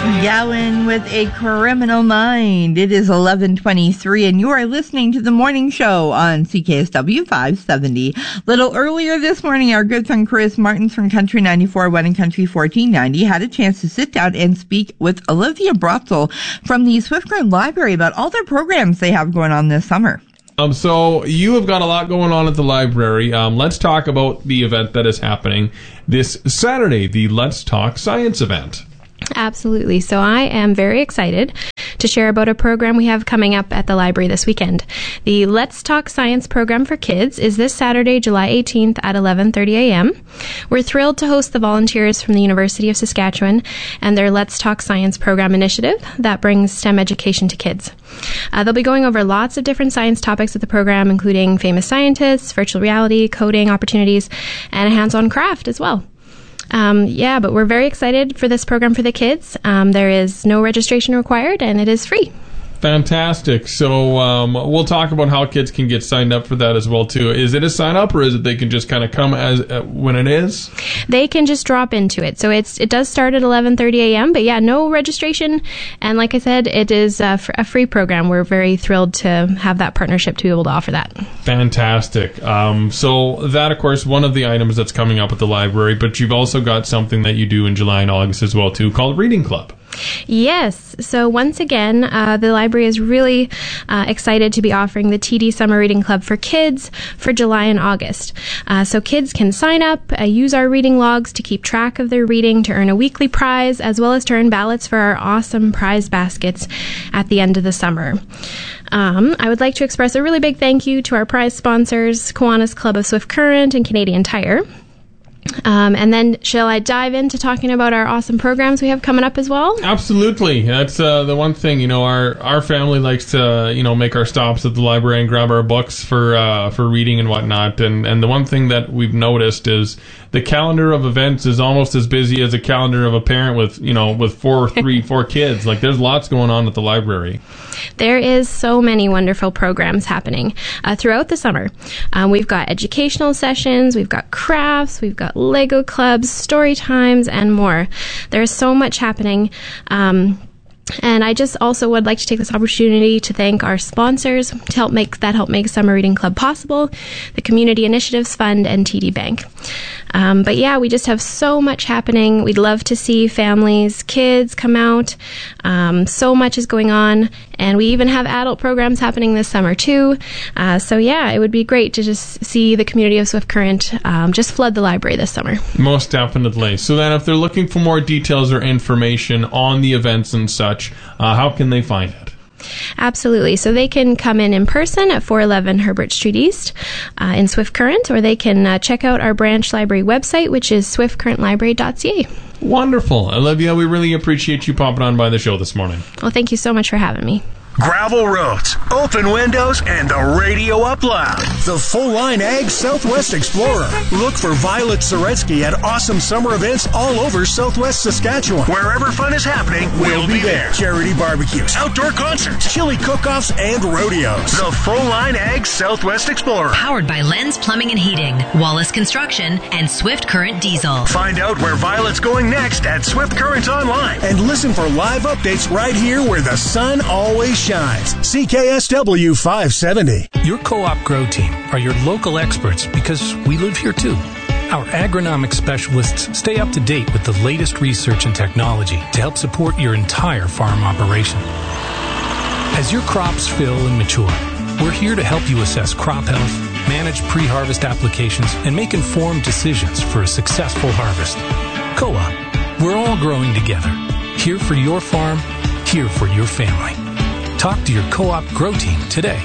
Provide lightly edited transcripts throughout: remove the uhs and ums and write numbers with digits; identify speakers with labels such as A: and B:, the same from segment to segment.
A: Gowan with A Criminal Mind. It is 11:23, and you are listening to the morning show on CKSW 570. Little earlier this morning, our good friend Chris Martins from Country 94, Wedding Country 1490, had a chance to sit down and speak with Olivia Brotzel from the Swift Current Library about all their programs they have going on this summer.
B: So you have got a lot going on at the library. Let's talk about the event that is happening this Saturday, the Let's Talk Science event.
C: Absolutely. So I am very excited to share about a program we have coming up at the library this weekend. The Let's Talk Science program for kids is this Saturday, July 18th at 11:30 a.m. We're thrilled to host the volunteers from the University of Saskatchewan and their Let's Talk Science program initiative that brings STEM education to kids. They'll be going over lots of different science topics at the program, including famous scientists, virtual reality, coding opportunities, and a hands-on craft as well. But we're very excited for this program for the kids. There is no registration required, and it is free.
B: Fantastic. So we'll talk about how kids can get signed up for that as well, too. Is it a sign-up, or is it they can just kind of come as when it is?
C: They can just drop into it. So it does start at 11:30 a.m., but yeah, no registration. And like I said, it is a free program. We're very thrilled to have that partnership to be able to offer that.
B: Fantastic. So that, of course, one of the items that's coming up at the library, but you've also got something that you do in July and August as well, too, called Reading Club.
C: Yes. So once again, the library is really excited to be offering the TD Summer Reading Club for kids for July and August. So kids can sign up, use our reading logs to keep track of their reading, to earn a weekly prize, as well as to earn ballots for our awesome prize baskets at the end of the summer. I would like to express a really big thank you to our prize sponsors, Kiwanis Club of Swift Current and Canadian Tire. And then shall I dive into talking about our awesome programs we have coming up as well?
B: Absolutely. That's the one thing, our family likes to, make our stops at the library and grab our books for reading and whatnot. And the one thing that we've noticed is the calendar of events is almost as busy as a calendar of a parent with four kids. Like, there's lots going on at the library.
C: There is so many wonderful programs happening throughout the summer. We've got educational sessions, we've got crafts, we've got Lego clubs, story times, and more. There's so much happening. And I just also would like to take this opportunity to thank our sponsors to help make Summer Reading Club possible, the Community Initiatives Fund and TD Bank. We just have so much happening. We'd love to see families, kids come out. So much is going on, and we even have adult programs happening this summer too. It would be great to just see the community of Swift Current just flood the library this summer.
B: Most definitely. So then if they're looking for more details or information on the events and such, how can they find it?
C: Absolutely. So they can come in person at 411 Herbert Street East in Swift Current, or they can check out our branch library website, which is swiftcurrentlibrary.ca.
B: Wonderful. Olivia, we really appreciate you popping on by the show this morning.
C: Well, thank you so much for having me.
D: Gravel roads, open windows, and the radio up loud. The full-line Ag Southwest Explorer. Look for Violet Soretsky at awesome summer events all over Southwest Saskatchewan. Wherever fun is happening, we'll be there. Charity barbecues, outdoor concerts, chili cook-offs, and rodeos. The full-line Ag Southwest Explorer.
E: Powered by Lens Plumbing and Heating, Wallace Construction, and Swift Current Diesel.
D: Find out where Violet's going next at Swift Current Online. And listen for live updates right here where the sun always shines. CKSW 570.
F: Your Co-op Grow Team are your local experts because we live here too. Our agronomic specialists stay up to date with the latest research and technology to help support your entire farm operation. As your crops fill and mature, we're here to help you assess crop health, manage pre-harvest applications, and make informed decisions for a successful harvest. Co-op, we're all growing together. Here for your farm, here for your family. Talk to your Co-op Grow Team today.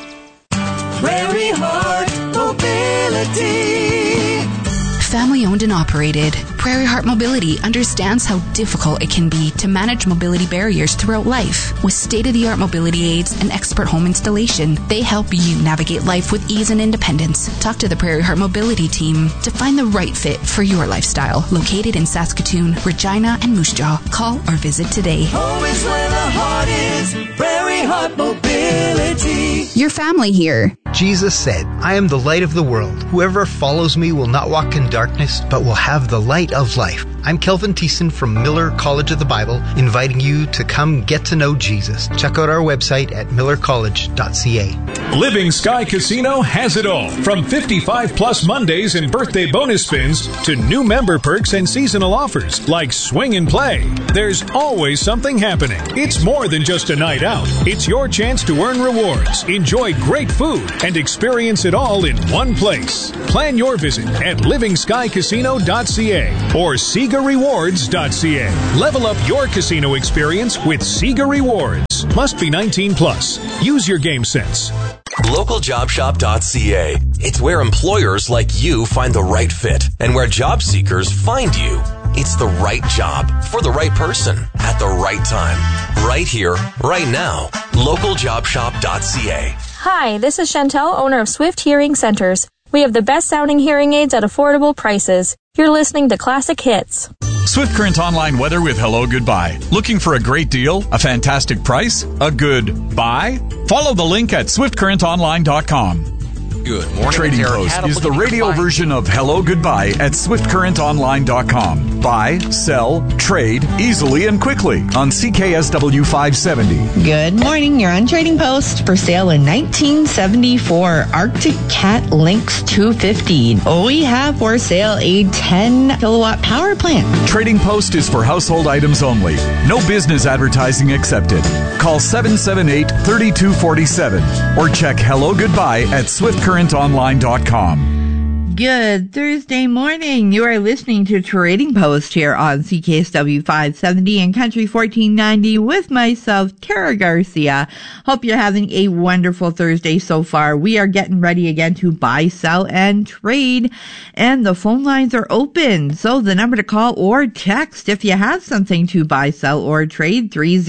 G: Prairie Heart Mobility.
H: Family owned and operated, Prairie Heart Mobility understands how difficult it can be to manage mobility barriers throughout life. With state-of-the-art mobility aids and expert home installation, they help you navigate life with ease and independence. Talk to the Prairie Heart Mobility team to find the right fit for your lifestyle. Located in Saskatoon, Regina, and Moose Jaw. Call or visit today.
G: Home is where the heart is. Prairie Heart Mobility.
H: Your family here.
I: Jesus said, I am the light of the world. Whoever follows me will not walk in darkness, but will have the light of life. I'm Kelvin Thiessen from Miller College of the Bible, inviting you to come get to know Jesus. Check out our website at millercollege.ca.
J: Living Sky Casino has it all, from 55-plus Mondays and birthday bonus spins to new member perks and seasonal offers like Swing and Play. There's always something happening. It's more than just a night out. It's your chance to earn rewards, enjoy great food, and experience it all in one place. Plan your visit at livingskycasino.ca or SegaRewards.ca. Level up your casino experience with Sega Rewards. Must be 19 plus. Use your game sense.
K: LocalJobShop.ca. It's where employers like you find the right fit and where job seekers find you. It's the right job for the right person at the right time. Right here, right now. LocalJobShop.ca.
L: Hi, this is Chantel, owner of Swift Hearing Centers. We have the best sounding hearing aids at affordable prices. You're listening to Classic Hits.
M: Swift Current Online weather with Hello Goodbye. Looking for a great deal? A fantastic price? A good buy? Follow the link at swiftcurrentonline.com.
K: Good morning.
M: Trading Post is the radio version of Hello Goodbye at swiftcurrentonline.com. Buy, sell, trade easily and quickly on CKSW 570.
A: Good morning. You're on Trading Post. For sale in 1974 Arctic Cat Lynx 250. We have for sale a 10 kilowatt power plant.
M: Trading Post is for household items only. No business advertising accepted. Call 778-3247 or check Hello Goodbye at swiftcurrentonline.com.
A: Good Thursday morning. You are listening to Trading Post here on CKSW 570 and Country 1490 with myself, Tara Garcia. Hope you're having a wonderful Thursday so far. We are getting ready again to buy, sell, and trade, and the phone lines are open. So the number to call or text if you have something to buy, sell, or trade,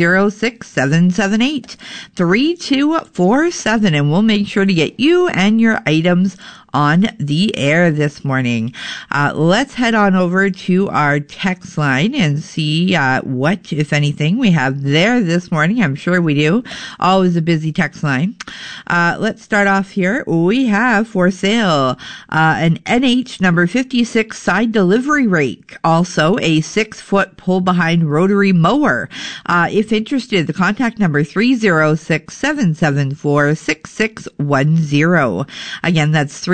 A: 306-778-3247, and we'll make sure to get you and your items on the air this morning. Let's head on over to our text line and see what, if anything, we have there this morning. I'm sure we do. Always a busy text line. Let's start off here. We have for sale an NH number 56 side delivery rake. Also a 6-foot pull-behind rotary mower. If interested, the contact number 306-774-6610. Again, that's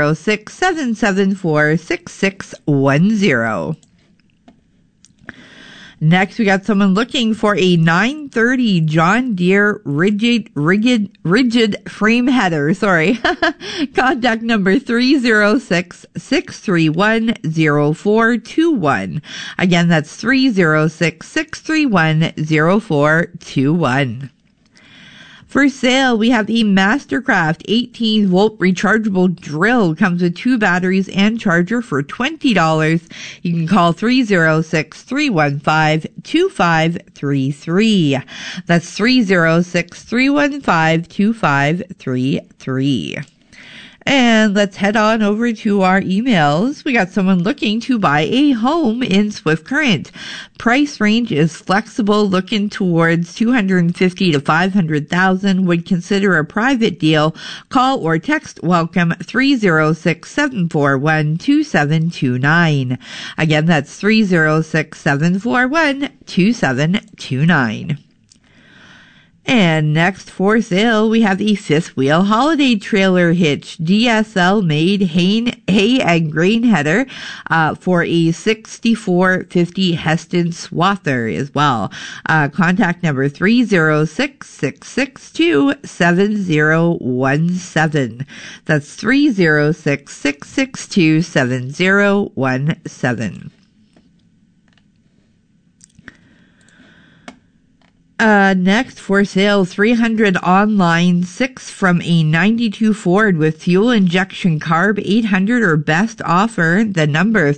A: 306-774-6610. Next, we got someone looking for a 930 John Deere rigid frame header. Contact number 306-631-0421. Again, that's 306-631-0421. For sale, we have the Mastercraft 18-volt rechargeable drill. Comes with 2 batteries and charger for $20. You can call 306-315-2533. That's 306-315-2533. And let's head on over to our emails. We got someone looking to buy a home in Swift Current. Price range is flexible, looking towards $250,000 to $500,000. Would consider a private deal. Call or text welcome 306-741-2729. Again, that's 306-741-2729. And next for sale, we have the fifth wheel holiday trailer hitch DSL made hay and grain header for a 6450 Heston Swather as well. Contact number 306-662-7017. That's 306-662-7017. Next for sale, 300 online, 6 from a 92 Ford with fuel injection carb, 800 or best offer. The number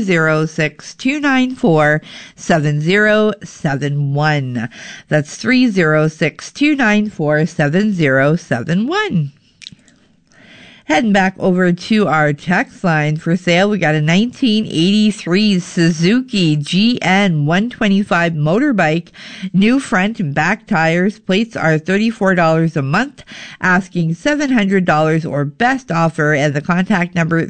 A: 306-294-7071. That's 306-294-7071. Heading back over to our text line for sale, we got a 1983 Suzuki GN 125 motorbike, new front and back tires. Plates are $34 a month, asking $700 or best offer, and the contact number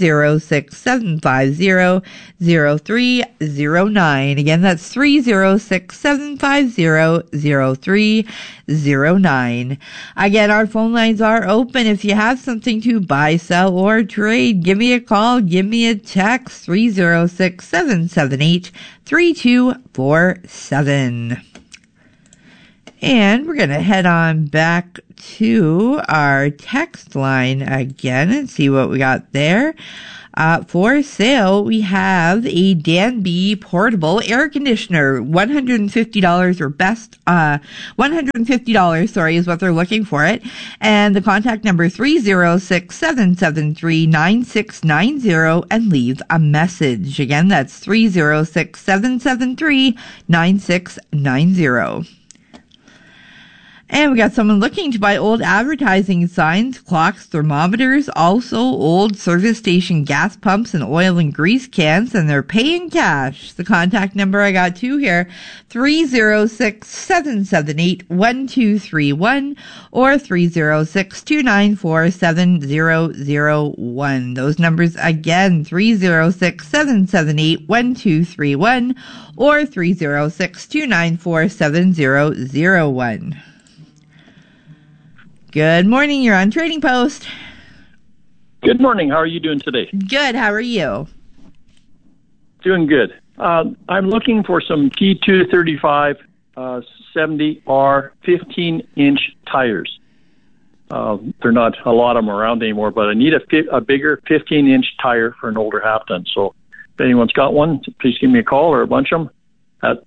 A: 306-750-0309. Again, that's 306-750-0309. Again, our phone lines are open. If you have something to buy, sell, or trade, give me a call, give me a text, 306-778-3247. And we're going to head on back to our text line again and see what we got there. For sale, we have a Danby portable air conditioner, $150 or best, $150, sorry, is what they're looking for it. And the contact number 306-773-9690 and leave a message. Again, that's 306-773-9690. And we got someone looking to buy old advertising signs, clocks, thermometers, also old service station gas pumps and oil and grease cans, and they're paying cash. The contact number I got two here, 306-778-1231 or 306-294-7001. Those numbers again, 306-778-1231 or 306-294-7001. Good morning. You're on Trading Post.
N: Good morning. How are you doing today?
A: Good. How are you?
N: Doing good. I'm looking for some T235 70R 15-inch tires. They're not a lot of them around anymore, but I need a bigger 15-inch tire for an older half-ton. So if anyone's got one, please give me a call or a bunch of them at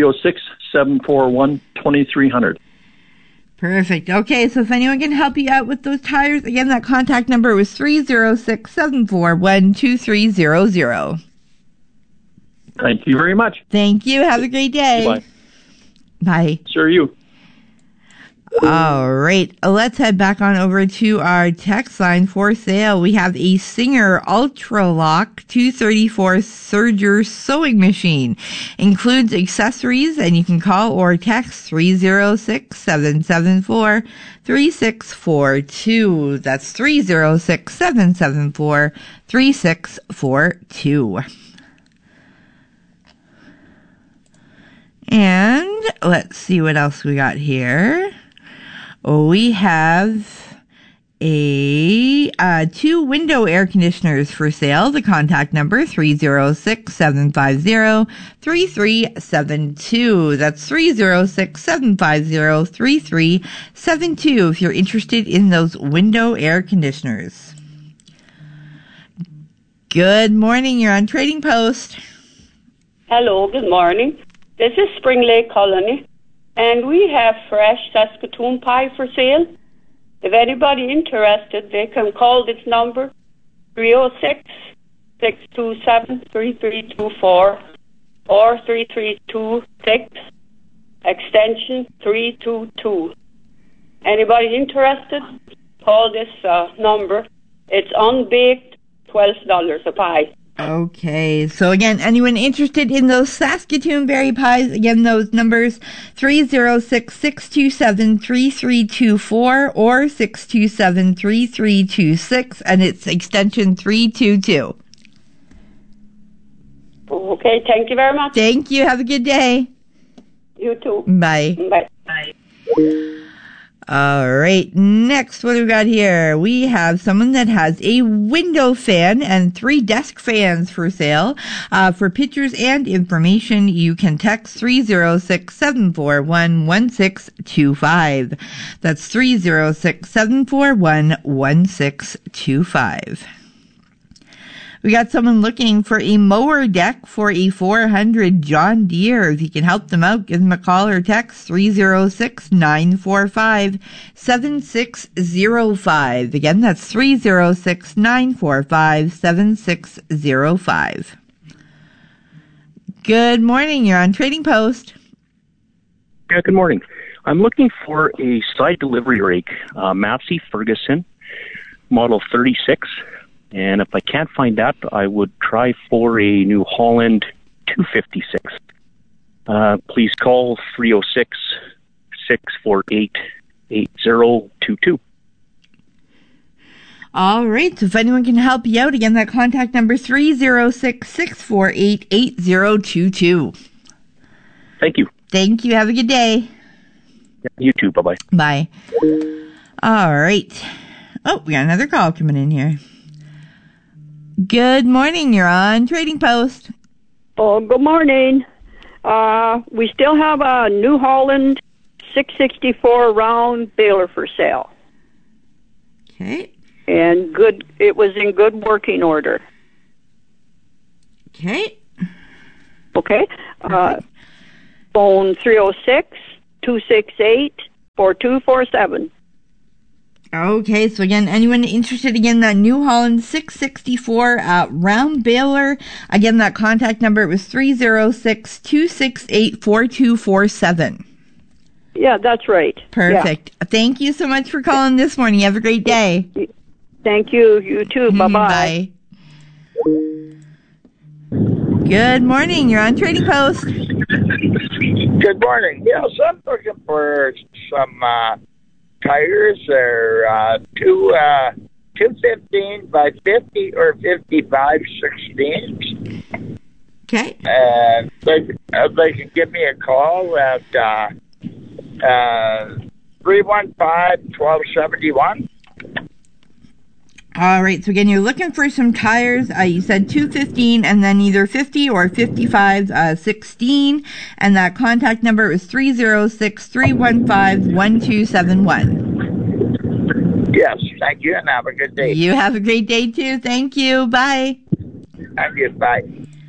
N: 306-741-2300.
A: Perfect. Okay, so if anyone can help you out with those tires, again, that contact number was 306-741-2300.
N: Thank you very much.
A: Thank you. Have a great day.
N: Bye.
A: Bye.
N: Sure you.
A: All right, let's head back on over to our text line for sale. We have a Singer Ultra Lock 234 serger sewing machine. Includes accessories, and you can call or text 306-774-3642. That's 306-774-3642. And let's see what else we got here. We have two window air conditioners for sale. The contact number 306-750-3372. That's 306-750-3372 if you're interested in those window air conditioners. Good morning. You're on Trading Post.
O: Hello. Good morning. This is Spring Lake Colony. And we have fresh Saskatoon pie for sale. If anybody interested, they can call this number, 306-627-3324 or 3326, extension 322. Anybody interested, call this number. It's unbaked, $12 a pie.
A: Okay, so again, anyone interested in those Saskatoon berry pies, again, those numbers, 306-627-3324 or 627-3326, and it's extension 322.
O: Okay, thank you very much.
A: Thank you. Have a good day.
O: You too.
A: Bye.
O: Bye. Bye.
A: All right, next, what do we got here? We have someone that has a window fan and 3 desk fans for sale. For pictures and information, you can text 306-741-1625. That's 306-741-1625. We got someone looking for a mower deck for a 400 John Deere. If you can help them out, give them a call or text 306-945-7605. Again, that's 306-945-7605. Good morning. You're on Trading Post.
P: Yeah, good morning. I'm looking for a side delivery rake, Mapsy Ferguson, Model 36. And if I can't find that, I would try for a New Holland 256. Please call 306-648-8022.
A: All right. So if anyone can help you out, again, that contact number 306-648-8022.
P: Thank you.
A: Thank you. Have a good day.
P: You too. Bye-bye.
A: Bye. All right. Oh, we got another call coming in here. Good morning. You're on Trading Post.
Q: Oh, good morning. We still have a New Holland 664 round baler for sale.
A: Okay.
Q: And it was in good working order.
A: Okay.
Q: Okay. Phone 306-268-4247.
A: Okay, so again, anyone interested, again, that New Holland 664 round baler, again, that contact number was 306-268-4247.
Q: Yeah, that's right.
A: Perfect. Yeah. Thank you so much for calling this morning. Have a great day.
Q: Thank you. You too. Bye-bye.
A: Bye. Good morning. You're on Trading Post.
R: Good morning. Yes, I'm looking for some tires. They're 215 by 50 or 55 16s.
A: Okay.
R: And they can give me a call at 315-1271.
A: All right. So again, you're looking for some tires. You said 215 and then either 50 or 55 16. And that contact number was 306-315-1271.
R: Yes. Thank you and have a good day.
A: You have a great day too. Thank you. Bye.
R: Thank you. Bye.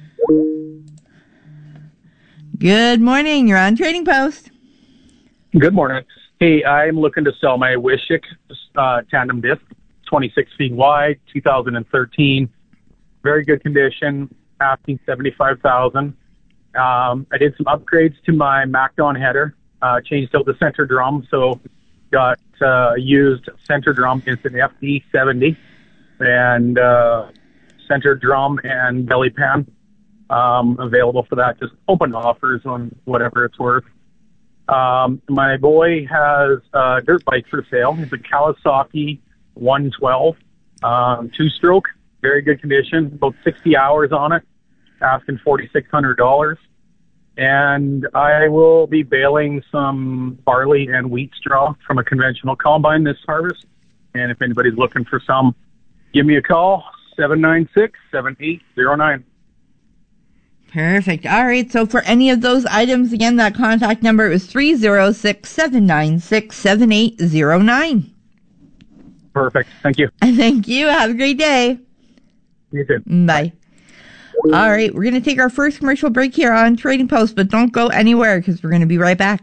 A: Good morning. You're on Trading Post.
S: Good morning. Hey, I'm looking to sell my Wishick tandem disc. 26 feet wide, 2013. Very good condition, asking $75,000. I did some upgrades to my MacDon header, changed out the center drum, so got used center drum. It's an FD70, and center drum and belly pan available for that. Just open offers on whatever it's worth. My boy has a dirt bike for sale. It's a Kawasaki 112, two-stroke, very good condition, about 60 hours on it, asking $4,600. And I will be baling some barley and wheat straw from a conventional combine this harvest. And if anybody's looking for some, give me a call, 796-7809.
A: Perfect. All right. So for any of those items, again, that contact number is 306-796-7809.
S: Perfect. Thank you.
A: Thank you. Have a great day.
S: You too.
A: Bye. All right. We're going to take our first commercial break here on Trading Post, but don't go anywhere because we're going to be right back.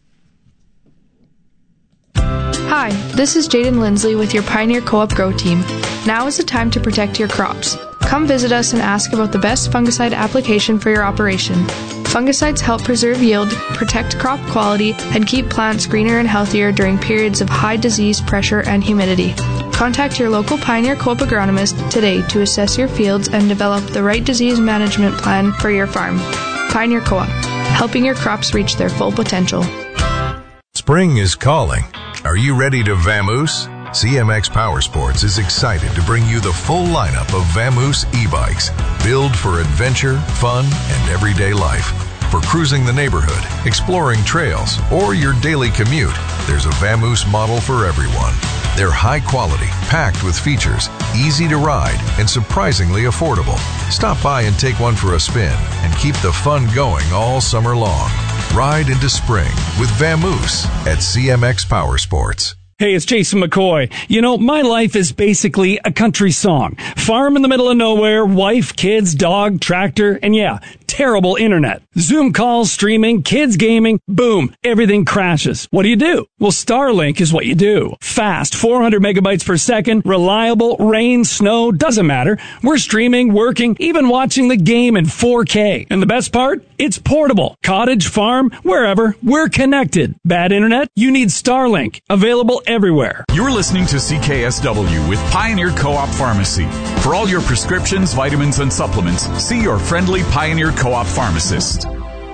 T: Hi, this is Jaden Lindsley with your Pioneer Co-op Grow Team. Now is the time to protect your crops. Come visit us and ask about the best fungicide application for your operation. Fungicides help preserve yield, protect crop quality, and keep plants greener and healthier during periods of high disease pressure and humidity. Contact your local Pioneer Co-op agronomist today to assess your fields and develop the right disease management plan for your farm. Pioneer Co-op, helping your crops reach their full potential.
U: Spring is calling. Are you ready to vamoose? CMX Powersports is excited to bring you the full lineup of Vamoose e-bikes, built for adventure, fun, and everyday life. For cruising the neighborhood, exploring trails, or your daily commute, there's a Vamoose model for everyone. They're high quality, packed with features, easy to ride, and surprisingly affordable. Stop by and take one for a spin and keep the fun going all summer long. Ride into spring with Vamoose at CMX Powersports.
V: Hey, it's Jason McCoy. You know, my life is basically a country song. Farm in the middle of nowhere, wife, kids, dog, tractor, and yeah, terrible internet. Zoom calls, streaming, kids gaming, boom, everything crashes. What do? Well, Starlink is what you do. Fast, 400 megabytes per second, reliable, rain, snow, doesn't matter. We're streaming, working, even watching the game in 4K. And the best part? It's portable. Cottage, farm, wherever, we're connected. Bad internet? You need Starlink. Available everywhere.
M: You're listening to CKSW with Pioneer Co-op Pharmacy. For all your prescriptions, vitamins, and supplements, see your friendly Pioneer Co-op pharmacist.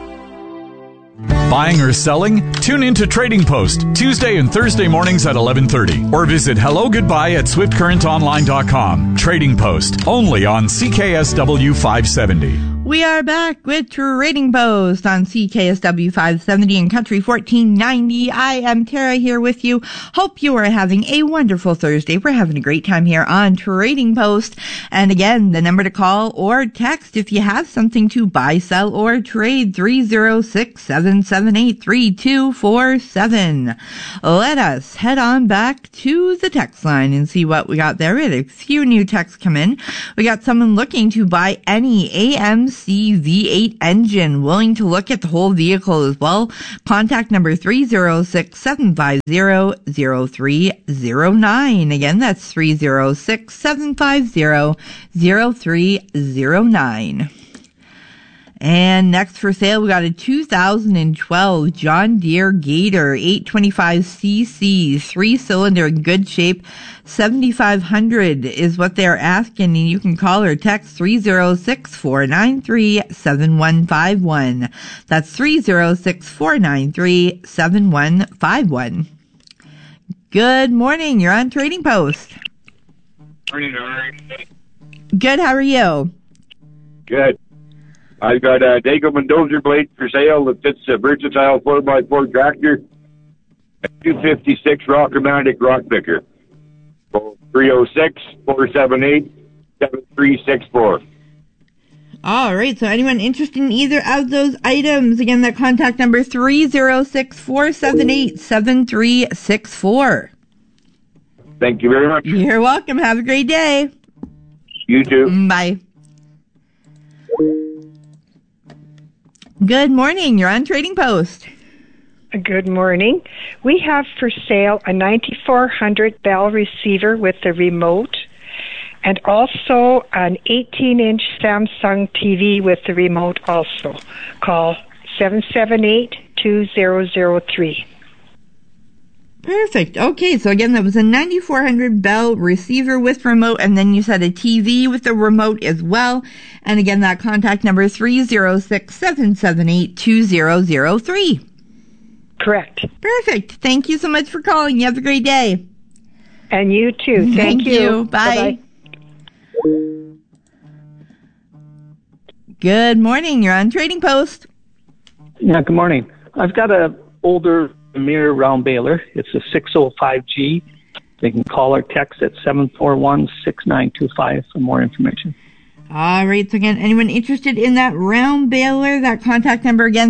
M: Buying or selling? Tune in to Trading Post, Tuesday and Thursday mornings at 11:30. Or visit HelloGoodbye@SwiftCurrentOnline.com. Trading Post, only on CKSW 570.
A: We are back with Trading Post on CKSW 570 and Country 1490. I am Tara here with you. Hope you are having a wonderful Thursday. We're having a great time here on Trading Post. And again, the number to call or text if you have something to buy, sell, or trade, 306-778-3247. Let us head on back to the text line and see what we got there. We had a few new texts come in. We got someone looking to buy any AMC V8 engine, willing to look at the whole vehicle as well. Contact number 306-750-0309. Again, that's 306-750-0309. And next for sale, we got a 2012 John Deere Gator 825cc, 3-cylinder, in good shape. 7,500 is what they're asking, and you can call or text 306-493-7151. That's 306-493-7151. Good morning. You're on Trading Post.
R: Morning, Ari.
A: Good. How are you?
R: Good. I've got a Dago Mendoza blade for sale that fits a versatile 4x4 tractor, a 256 Rock-O-Matic rock picker. 306-478-7364.
A: All right, so anyone interested in either of those items, again, that contact number 306-478-7364.
R: Thank you very much.
A: You're welcome. Have a great day.
R: You too.
A: Bye. Good morning. You're on Trading Post.
B: Good morning. We have for sale a 9400 Bell receiver with the remote and also an 18-inch Samsung TV with the remote also. Call 778-2003.
A: Perfect. Okay, so again, that was a 9400 Bell receiver with remote, and then you said a TV with the remote as well. And again, that contact number is 306-778-2003.
B: Correct.
A: Perfect. Thank you so much for calling. You have a great day.
B: And you too. Thank you.
A: Bye. Bye-bye. Good morning. You're on Trading Post.
C: Yeah, good morning. I've got a older Mirror round baler. It's a 605G. They can call or text at 741-6925 for more information.
A: All right. So again, anyone interested in that round baler, that contact number again,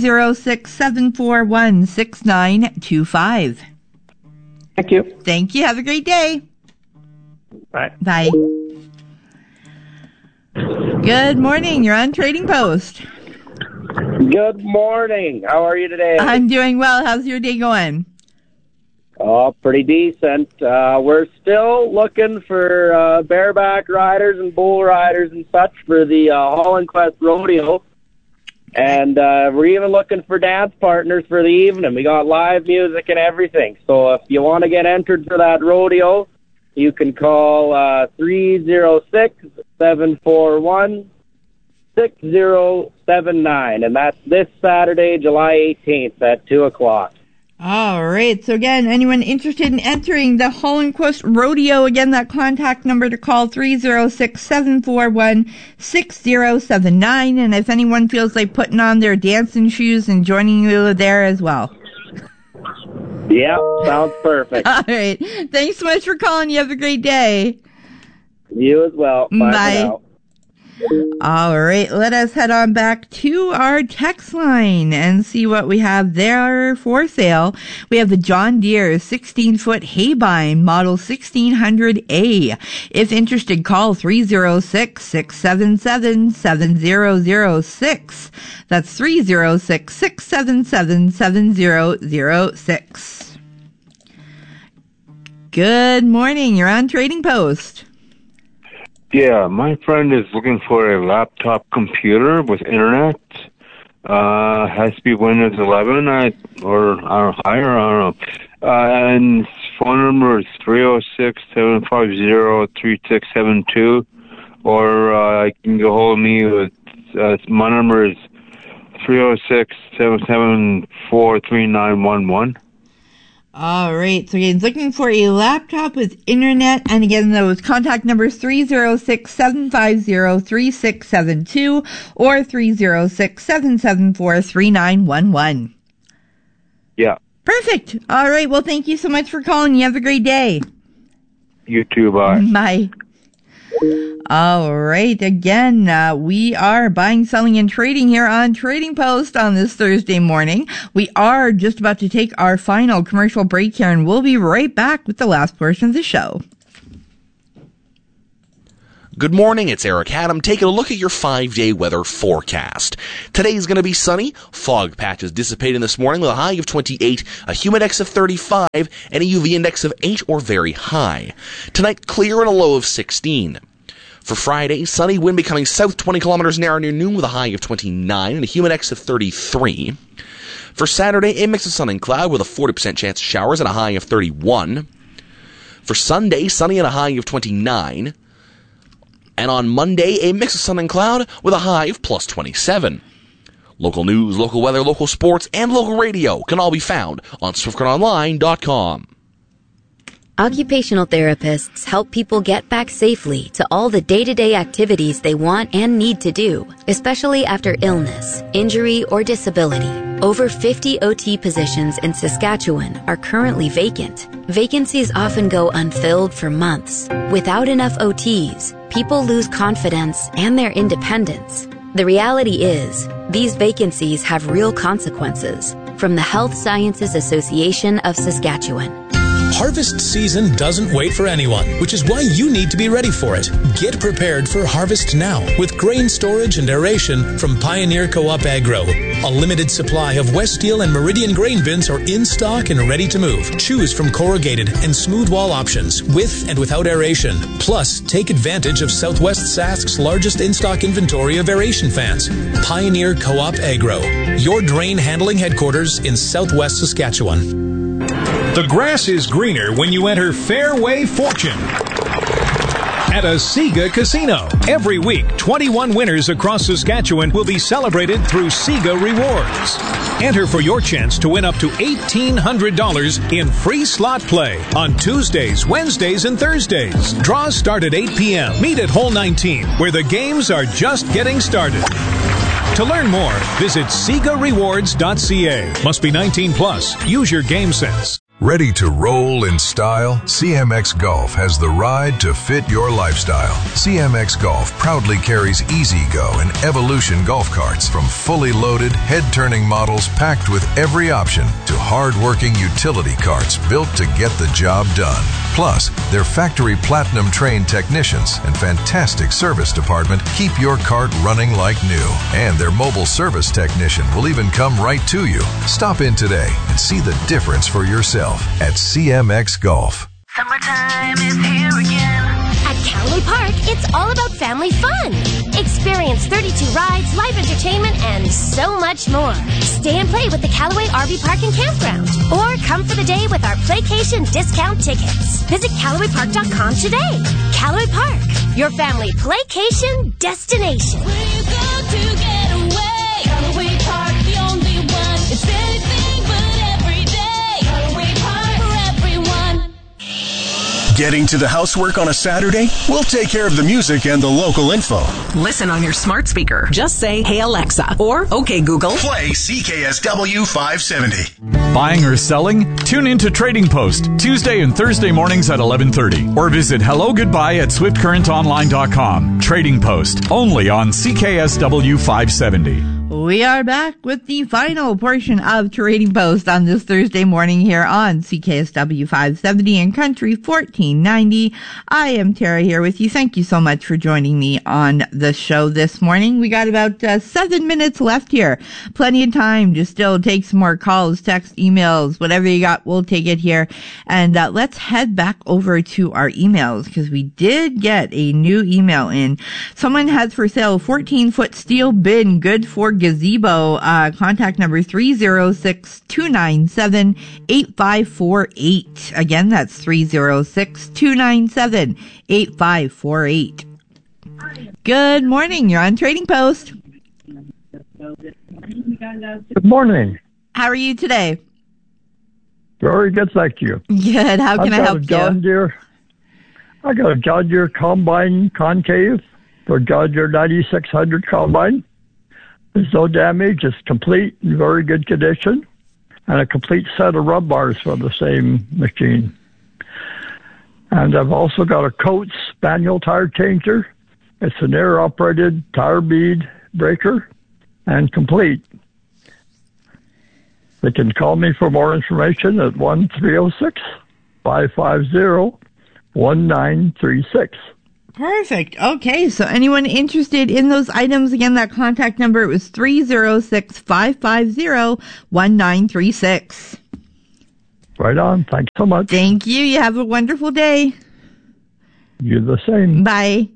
A: 306-741-6925.
C: Thank you.
A: Thank you. Have a great day.
C: Bye.
A: Bye. Good morning. You're on Trading Post.
W: Good morning. How are you today?
A: I'm doing well. How's your day going?
W: Oh, pretty decent. We're still looking for bareback riders and bull riders and such for the Holland Quest Rodeo. And we're even looking for dance partners for the evening. We got live music and everything. So if you want to get entered for that rodeo, you can call 306-741-6079, and that's this Saturday, July 18th at 2 o'clock.
A: All right. So again, anyone interested in entering the Holland Quest Rodeo, again, that contact number to call 306-741-6079. And if anyone feels like putting on their dancing shoes and joining you there as well.
W: Yeah, sounds perfect.
A: All right. Thanks so much for calling. You have a great day.
W: You as well. Bye. For now.
A: All right, let us head on back to our text line and see what we have there for sale. We have the John Deere 16-foot Haybine Model 1600A. If interested, call 306-677-7006. That's 306-677-7006. Good morning. You're on Trading Post.
D: Yeah, my friend is looking for a laptop computer with internet. Has to be Windows 11 or higher, I don't know. And his phone number is 306-750-3672. Or I can get hold of me with, my number is 306-774-3911.
A: All right. So again, looking for a laptop with internet. And again, those contact numbers 306-750-3672 or 306-774-3911.
D: Yeah.
A: Perfect. All right. Well, thank you so much for calling. You have a great day.
D: You too. Bye.
A: Bye. All right. Again, we are buying, selling, and trading here on Trading Post on this Thursday morning. We are just about to take our final commercial break here, and we'll be right back with the last portion of the show.
E: Good morning, it's Eric Adam taking a look at your 5-day weather forecast. Today's going to be sunny, fog patches dissipating this morning with a high of 28, a humidex of 35, and a UV index of 8 or very high. Tonight, clear and a low of 16. For Friday, sunny, wind becoming south 20 kilometers an hour near noon with a high of 29 and a humidex of 33. For Saturday, a mix of sun and cloud with a 40% chance of showers and a high of 31. For Sunday, sunny and a high of 29. And on Monday, a mix of sun and cloud with a high of plus 27. Local news, local weather, local sports, and local radio can all be found on SwiftCurrentOnline.com.
F: Occupational therapists help people get back safely to all the day-to-day activities they want and need to do, especially after illness, injury, or disability. Over 50 OT positions in Saskatchewan are currently vacant. Vacancies often go unfilled for months. Without enough OTs, people lose confidence and their independence. The reality is, these vacancies have real consequences. From the Health Sciences Association of Saskatchewan.
X: Harvest season doesn't wait for anyone, which is why you need to be ready for it. Get prepared for harvest now with grain storage and aeration from Pioneer Co-op Agro. A limited supply of West Steel and Meridian grain bins are in stock and ready to move. Choose from corrugated and smooth wall options with and without aeration. Plus, take advantage of Southwest Sask's largest in-stock inventory of aeration fans. Pioneer Co-op Agro, your drain handling headquarters in Southwest Saskatchewan.
J: The grass is greener when you enter Fairway Fortune at a Sega Casino. Every week, 21 winners across Saskatchewan will be celebrated through Sega Rewards. Enter for your chance to win up to $1,800 in free slot play on Tuesdays, Wednesdays, and Thursdays. Draws start at 8 p.m. Meet at Hole 19, where the games are just getting started. To learn more, visit SegaRewards.ca. Must be 19 plus. Use your game sense.
U: Ready to roll in style? CMX Golf has the ride to fit your lifestyle. CMX Golf proudly carries E-Z-Go and Evolution golf carts, from fully loaded, head-turning models packed with every option to hard-working utility carts built to get the job done. Plus, their factory platinum-trained technicians and fantastic service department keep your cart running like new. And their mobile service technician will even come right to you. Stop in today and see the difference for yourself at CMX Golf.
Y: Summertime is here again. At Callaway Park, it's all about family fun. Experience 32 rides, live entertainment, and so much more. Stay and play with the Callaway RV Park and Campground. Or come for the day with our Playcation discount tickets. Visit CallawayPark.com today. Callaway Park, your family Playcation destination. Where you go to get away. Callaway Park, the only one. It's anything but every day. Callaway Park for everyone.
G: Getting to the housework on a Saturday? We'll take care of the music and the local info.
H: Listen on your smart speaker. Just say, "Hey Alexa," or "Okay Google."
G: Play CKSW 570.
M: Buying or selling? Tune in to Trading Post, Tuesday and Thursday mornings at 11:30. Or visit hellogoodbye at swiftcurrentonline.com. Trading Post, only on CKSW 570.
A: We are back with the final portion of Trading Post on this Thursday morning here on CKSW 570 and Country 1490. I am Tara here with you. Thank you so much for joining me on the show this morning. We got about 7 minutes left here. Plenty of time to still take some more calls, text, emails, whatever you got, we'll take it here. And let's head back over to our emails because we did get a new email in. Someone has for sale a 14-foot steel bin, good for gazebo. Contact number 306-297-8548. Again, that's 306-297-8548. Good morning. You're on Trading Post.
I: Good morning.
A: How are you today?
I: Very good, thank you.
A: Good. How can I help you?
I: I got a John Deere combine concave for John Deere 9600 combine. There's no damage. It's complete, in very good condition, and a complete set of rub bars for the same machine. And I've also got a Coates manual tire changer. It's an air-operated tire bead breaker and complete. They can call me for more information at 1-306-550-1936.
A: Perfect. Okay, so anyone interested in those items, again, that contact number was 306-550-1936.
I: Right on. Thanks so much.
A: Thank you. You have a wonderful day.
I: You the same.
A: Bye.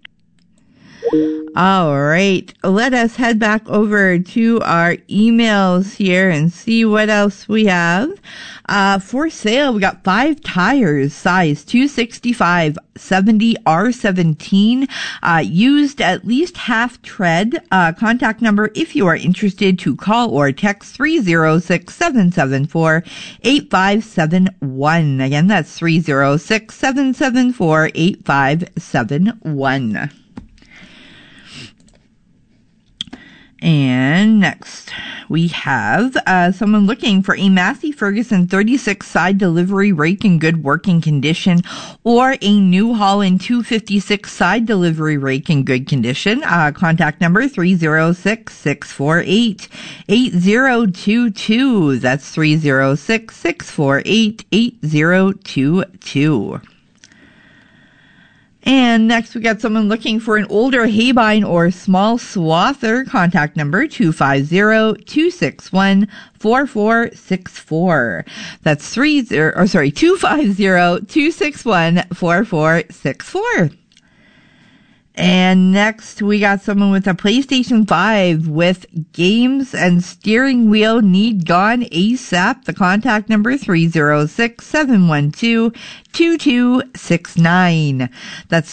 A: All right. Let us head back over to our emails here and see what else we have. For sale, we got 5 tires, size 265, 70 R17, used at least half tread. Contact number, if you are interested, to call or text 306-774-8571. Again, that's 306-774-8571. And next, we have someone looking for a Massey Ferguson 36 side delivery rake in good working condition, or a New Holland 256 side delivery rake in good condition. Contact number 306-648-8022. That's 306-648-8022. And next we got someone looking for an older haybine or small swather. Contact number 250-261-4464. That's 250-261-4464. And next, we got someone with a PlayStation 5 with games and steering wheel need gone ASAP. The contact number 306-712-2269. That's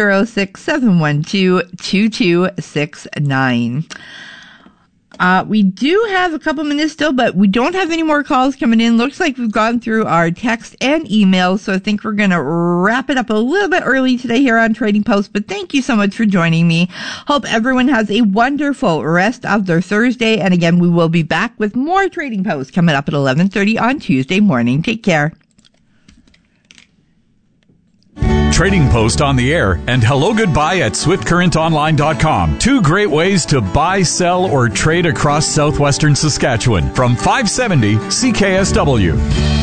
A: 306-712-2269. We do have a couple minutes still, but we don't have any more calls coming in. Looks like we've gone through our text and emails, so I think we're going to wrap it up a little bit early today here on Trading Post, but thank you so much for joining me. Hope everyone has a wonderful rest of their Thursday, and again, we will be back with more Trading Post coming up at 11:30 on Tuesday morning. Take care.
M: Trading Post on the air and hello goodbye at swiftcurrentonline.com. 2 great ways to buy, sell, or trade across southwestern Saskatchewan from 570 CKSW.